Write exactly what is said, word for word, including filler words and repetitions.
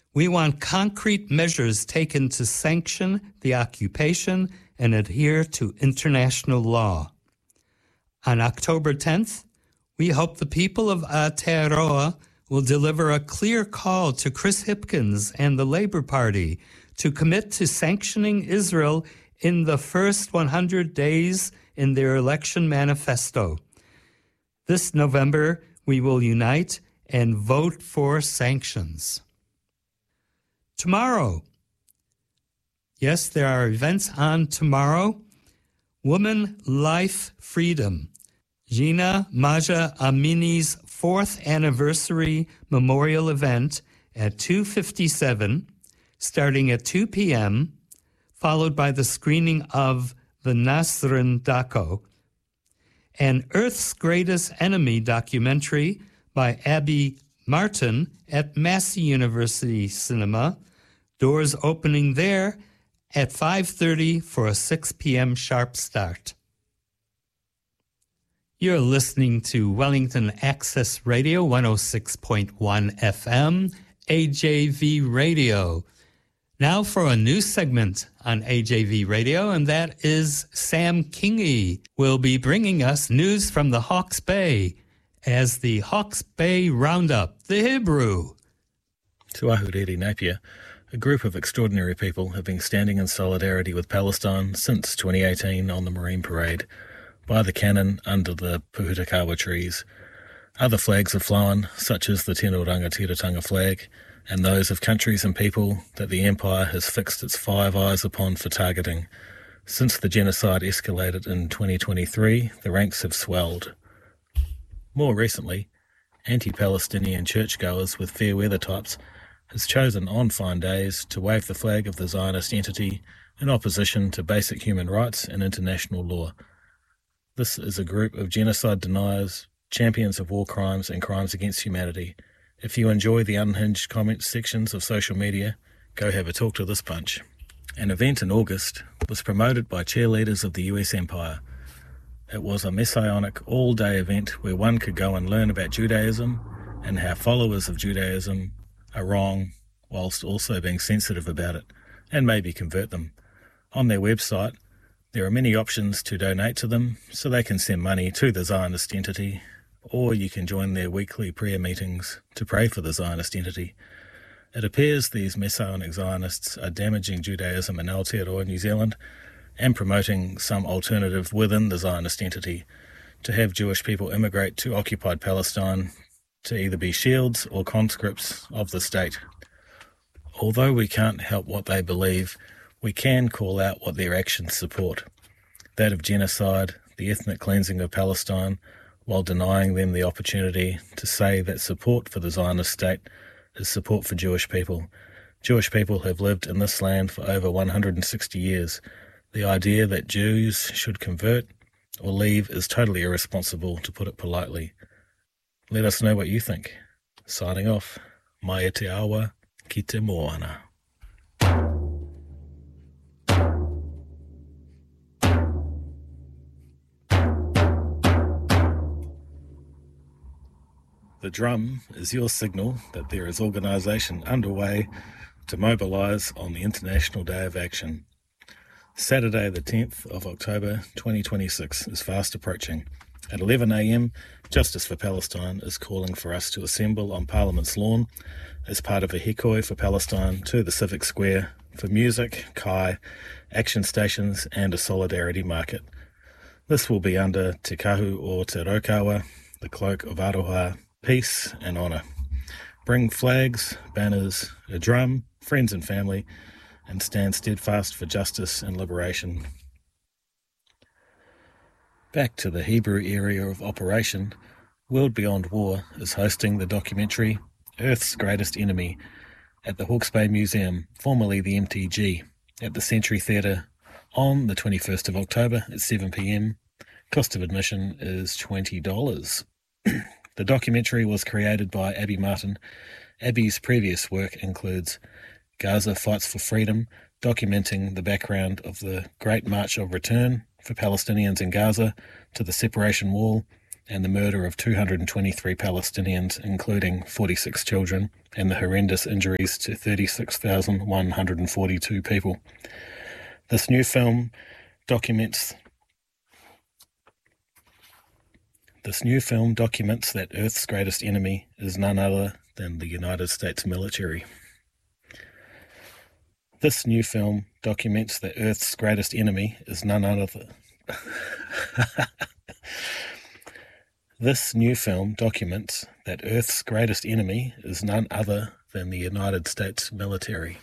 We want concrete measures taken to sanction the occupation and adhere to international law. On October tenth, we hope the people of Aotearoa will deliver a clear call to Chris Hipkins and the Labour Party to commit to sanctioning Israel in the first one hundred days in their election manifesto. This November, we will unite and vote for sanctions. Tomorrow, yes, there are events on tomorrow. Woman, Life, Freedom. Gina Maja Amini's fourth anniversary memorial event at two fifty-seven, starting at two p.m., followed by the screening of The Nasrin Daco, an Earth's Greatest Enemy documentary by Abby Martin at Massey University Cinema, doors opening there at five thirty for a six p.m. sharp start. You're listening to Wellington Access Radio, one oh six point one F M, A J V Radio. Now for a new segment on A J V Radio, and that is Sam Kingy will be bringing us news from the Hawke's Bay as the Hawke's Bay Roundup, the Hebrew. Te Ahuriri Napier, a group of extraordinary people have been standing in solidarity with Palestine since twenty eighteen on the Marine Parade, by the cannon under the Puhutakawa trees. Other flags have flown, such as the Tino Rangatiratanga flag, and those of countries and people that the Empire has fixed its five eyes upon for targeting. Since the genocide escalated in twenty twenty-three, the ranks have swelled. More recently, anti-Palestinian churchgoers with fair weather types has chosen on fine days to wave the flag of the Zionist entity in opposition to basic human rights and international law. This is a group of genocide deniers, champions of war crimes and crimes against humanity. If you enjoy the unhinged comment sections of social media, go have a talk to this bunch. An event in August was promoted by cheerleaders of the U S Empire. It was a messianic all-day event where one could go and learn about Judaism and how followers of Judaism are wrong, whilst also being sensitive about it, and maybe convert them. On their website, there are many options to donate to them, so they can send money to the Zionist entity, or you can join their weekly prayer meetings to pray for the Zionist entity. It appears these Messianic Zionists are damaging Judaism in Aotearoa, New Zealand, and promoting some alternative within the Zionist entity to have Jewish people immigrate to occupied Palestine to either be shields or conscripts of the state. Although we can't help what they believe, we can call out what their actions support. That of genocide, the ethnic cleansing of Palestine, while denying them the opportunity to say that support for the Zionist state is support for Jewish people. Jewish people have lived in this land for over one hundred sixty years. The idea that Jews should convert or leave is totally irresponsible, to put it politely. Let us know what you think. Signing off, Mai te awa ki te moana. The drum is your signal that there is organisation underway to mobilise on the International Day of Action. Saturday the tenth of October twenty twenty-six is fast approaching. At eleven a.m, Justice for Palestine is calling for us to assemble on Parliament's lawn as part of a hikoi for Palestine to the Civic Square for music, kai, action stations and a solidarity market. This will be under Te Kahu o Te Raukawa, the cloak of Aroha, peace and honour. Bring flags, banners, a drum, friends and family, and stand steadfast for justice and liberation. Back to the Hebrew area of operation, World Beyond War is hosting the documentary Earth's Greatest Enemy at the Hawke's Bay Museum, formerly the M T G, at the Century Theatre on the twenty-first of October at seven p.m. Cost of admission is twenty dollars. The documentary was created by Abby Martin. Abby's previous work includes Gaza Fights for Freedom, documenting the background of the Great March of Return for Palestinians in Gaza to the Separation Wall, and the murder of two hundred twenty-three Palestinians, including forty-six children, and the horrendous injuries to thirty-six thousand one hundred forty-two people. This new film documents This new film documents that Earth's greatest enemy is none other than the United States military. This new film documents that Earth's greatest enemy is none other than... This new film documents that Earth's greatest enemy is none other than the United States military.